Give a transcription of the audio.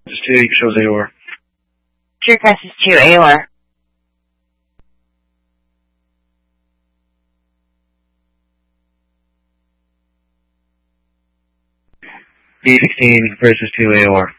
This is 2, you shows AOR. True Crest is 2, AOR. B16 versus 2 AOR.